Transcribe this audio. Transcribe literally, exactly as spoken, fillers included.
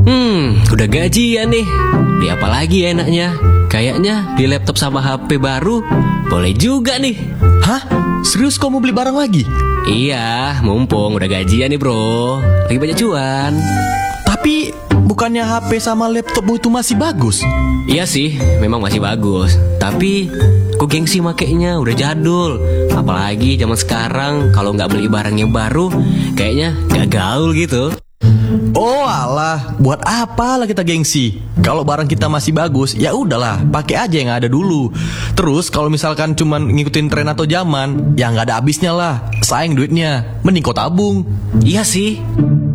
Hmm, udah gajian nih. Beli apa lagi ya enaknya? Kayaknya beli laptop sama H P baru boleh juga nih. Hah? Serius kau mau beli barang lagi? Iya, mumpung udah gajian nih bro. Lagi banyak cuan. Tapi bukannya H P sama laptop itu masih bagus? Iya sih, memang masih bagus. Tapi kok gengsi makainya udah jadul. Apalagi zaman sekarang kalau nggak beli barang yang baru, kayaknya gak gaul gitu. Oh alah, buat apa lah kita gengsi? Kalau barang kita masih bagus, ya udahlah, pakai aja yang ada dulu. Terus kalau misalkan cuman ngikutin tren atau zaman, ya nggak ada habisnya lah. Sayang duitnya, mending kau tabung. Iya sih.